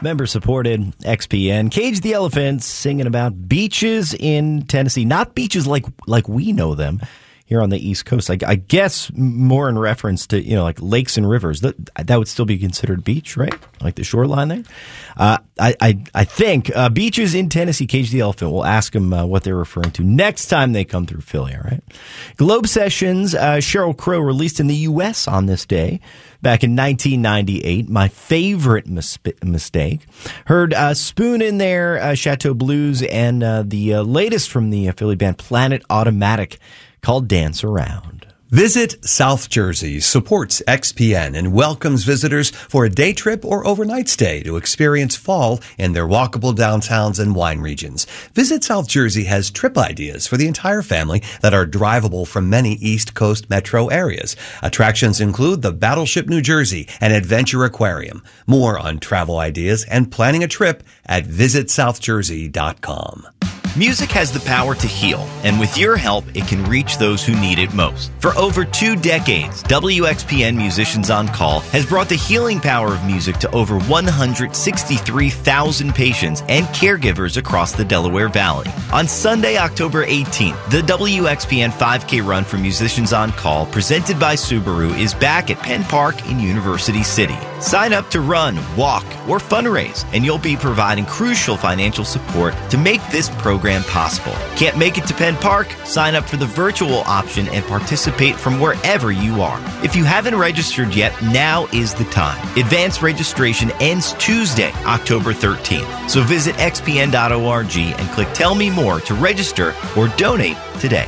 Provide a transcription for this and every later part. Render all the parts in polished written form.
Member-supported XPN. Cage the Elephant singing about beaches in Tennessee. Not beaches like we know them here on the East Coast. I guess more in reference to, like lakes and rivers. That would still be considered a beach, right? Like the shoreline there. I think beaches in Tennessee. Cage the Elephant. We'll ask them what they're referring to next time they come through Philly, all right? Globe Sessions, Sheryl Crow released in the U.S. on this day. Back in 1998, my favorite mistake. Heard Spoon in there, Chateau Blues, and the latest from the Philly band Planet Automatic called Dance Around. Visit South Jersey supports XPN and welcomes visitors for a day trip or overnight stay to experience fall in their walkable downtowns and wine regions. Visit South Jersey has trip ideas for the entire family that are drivable from many East Coast metro areas. Attractions include the Battleship New Jersey and Adventure Aquarium. More on travel ideas and planning a trip at visitsouthjersey.com. Music has the power to heal, and with your help, it can reach those who need it most. For over 2 decades, WXPN Musicians on Call has brought the healing power of music to over 163,000 patients and caregivers across the Delaware Valley. On Sunday, October 18th, the WXPN 5K Run for Musicians on Call, presented by Subaru, is back at Penn Park in University City. Sign up to run, walk, or fundraise, and you'll be providing crucial financial support to make this program possible. Can't make it to Penn Park? Sign up for the virtual option and participate from wherever you are. If you haven't registered yet, now is the time. Advanced registration ends Tuesday, October 13th. So visit xpn.org and click Tell Me More to register or donate today.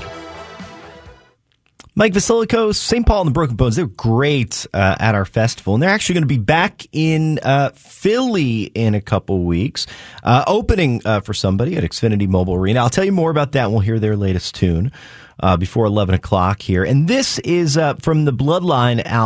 Mike Vasilikos, St. Paul and the Broken Bones, they're great at our festival. And they're actually going to be back in Philly in a couple weeks, opening for somebody at Xfinity Mobile Arena. I'll tell you more about that, and we'll hear their latest tune before 11 o'clock here. And this is from the Bloodline album.